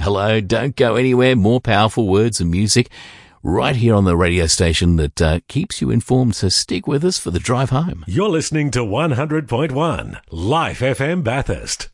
Hello, don't go anywhere. More powerful words and music right here on the radio station that keeps you informed. So stick with us for the drive home. You're listening to 100.1 Life FM Bathurst.